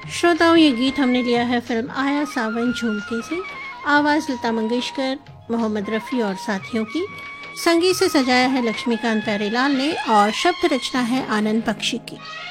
श्रोताओं, ये गीत हमने लिया है फिल्म आया सावन झुमके से। आवाज़ लता मंगेशकर, मोहम्मद रफ़ी और साथियों की। संगीत से सजाया है लक्ष्मीकांत प्यारेलाल ने और शब्द रचना है आनंद बख्शी की।